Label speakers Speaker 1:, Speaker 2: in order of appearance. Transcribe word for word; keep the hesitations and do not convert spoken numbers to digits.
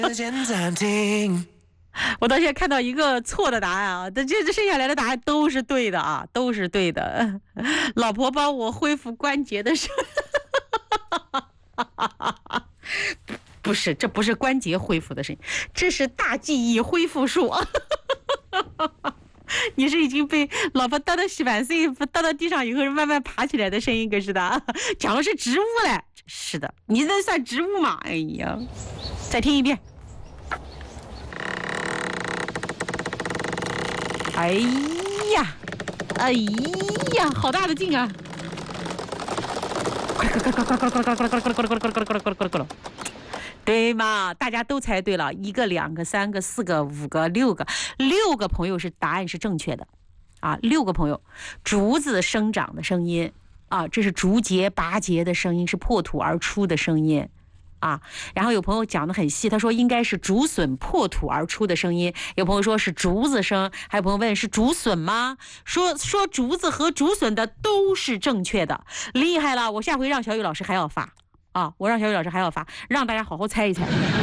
Speaker 1: 我到现在看到一个错的答案啊，这这剩下来的答案都是对的啊，都是对的。老婆帮我恢复关节的事，不是，这不是关节恢复的声音，这是大记忆恢复术。你是已经被老婆倒到洗碗水倒到地上以后慢慢爬起来的声音，可是的，讲的是植物嘞。是的，你这算植物吗？哎呀，再听一遍。哎呀，哎呀，好大的劲啊！快快快快快快快快快快快快快快快快快快快！对嘛？大家都猜对了，一个、两个、三个、四个、五个、六个，六个朋友是答案是正确的，啊，六个朋友，竹子生长的声音啊，这是竹节拔节的声音，是破土而出的声音。啊，然后有朋友讲得很细，他说应该是竹笋破土而出的声音，有朋友说是竹子声，还有朋友问是竹笋吗？说说竹子和竹笋的都是正确的，厉害了！我下回让小雨老师还要发啊，我让小雨老师还要发，让大家好好猜一猜。